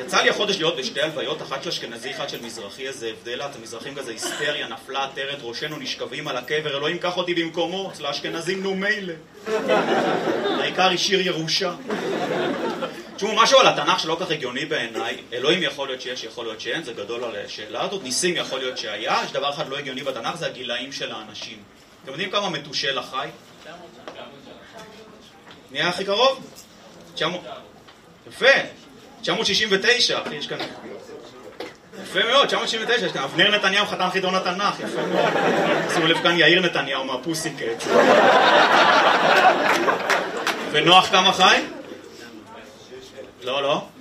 יצא לי החודש להיות בשתי הלוויות, אחת של אשכנזי, אחת של מזרחי, איזה הבדל, את המזרחים כזה היסטריה, נפלה, עטרת, ראשנו נשכבים על הקבר, אלוהים קח אותי במקומו, אצל האשכנזים נו מילא. העיקר השאיר ירושה. תשמעו, משהו על התנ"ך שלא כך הגיוני בעיניי, אלוהים יכול להיות שיש, יכול להיות שאין, זה גדול על השאלה הזאת, ניסים יכול להיות שהיה, יש דבר אחד לא הגיוני בתנ"ך, זה הגילאים של האנשים. אתם יודעים כמה מתושלח חי? נהיה הכי קרוב? 900... יפה! 969, אחי, יש כאן... יפה מאוד, 969, יש כאן... אבנר נתניהו חתן חידון התנ"ך, יפה מאוד. שימו לב כאן יאיר נתניהו מהפוסיקט. ונוח כמה חי? לא, לא.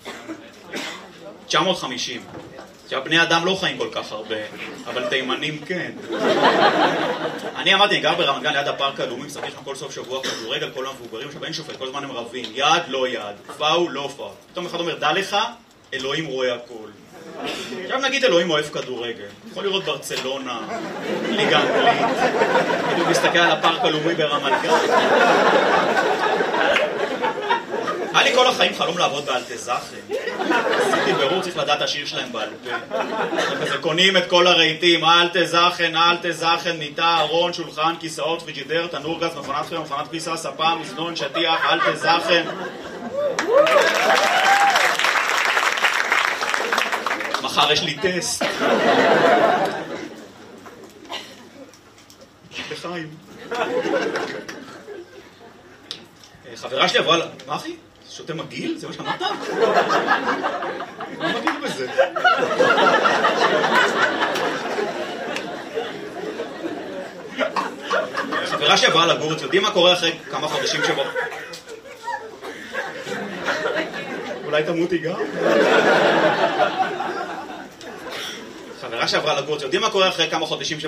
950. עכשיו, בני אדם לא חיים כל כך הרבה, אבל תימנים כן. אני אמרתי, אני גר ברמת גן ליד הפארק הלאומי, משחק שם כל סוף שבוע כדורגל, כל המבוגרים, עכשיו אין שופט, כל הזמן הם רבים, יד לא יד, פאול לא פאול. פתאום אחד אומר, דע לך, אלוהים רואה הכל. עכשיו נגיד אלוהים אוהב כדורגל, יכול לראות ברצלונה, ליגה אנגלית, בדיוק מסתכל על הפארק הלאומי ברמת גן. היה לי כל החיים חלום לעבוד באלטזאכן. עשיתי ברור, צריך לדעת השיר שלהם בעל פה. כזה קונים את כל הרהיטים, אלטזאכן, אלטזאכן, מיטה, ארון, שולחן, כיסאות, פריג'ידר, תנור גז, מכונת חום, מכונת כביסה, ספה, מזנון, שטיח, אלטזאכן. מחר יש לי טסט. לחיים. חברה שלי עברה... מה אחי? שותה מגיל? זה מה שאמרת? מה מגיל בזה? חברה שעברה לגור, יודעים מה קורה אחרי כמה חודשים שבו? אולי תמותי גם? חברה שעברה לגור, יודעים מה קורה אחרי כמה חודשים שבו?